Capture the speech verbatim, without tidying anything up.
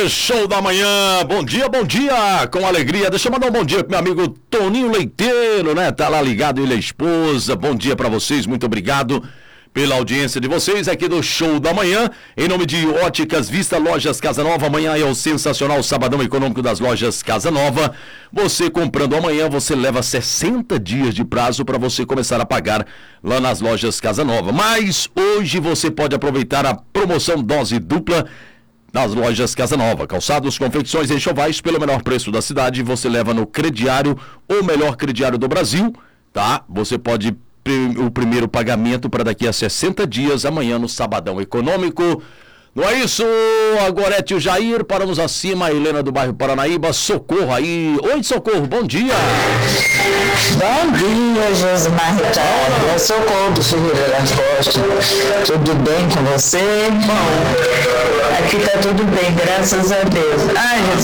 aí, show da manhã, bom dia, bom dia, com alegria. Deixa eu mandar um bom dia pro meu amigo Toninho Leiteiro, né? Tá lá ligado, ele e a esposa. Bom dia pra vocês, muito obrigado pela audiência de vocês aqui do Show da Manhã, em nome de Óticas Vista, Lojas Casa Nova. Amanhã é o sensacional Sabadão Econômico das Lojas Casa Nova. Você comprando amanhã, você leva sessenta dias de prazo para você começar a pagar lá nas Lojas Casa Nova. Mas hoje você pode aproveitar a promoção dose dupla nas Lojas Casa Nova. Calçados, confecções e enxovais pelo menor preço da cidade. Você leva no crediário, o melhor crediário do Brasil, tá? Você pode o primeiro pagamento para daqui a sessenta dias, amanhã no Sabadão Econômico. Não é isso? Agora é tio Jair, paramos acima, a Helena do bairro Paranaíba, Socorro aí. Oi, Socorro, bom dia. Bom dia, Josimar Ricardo. É Socorro do Ferreira das Costas. Tudo bem com você? Bom, aqui tá tudo bem, graças a Deus. Ai,